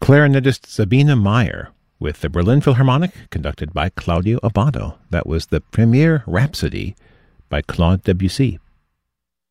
clarinetist Sabina Meyer with the Berlin Philharmonic, conducted by Claudio Abbado. That was the Premiere Rhapsody by Claude Debussy.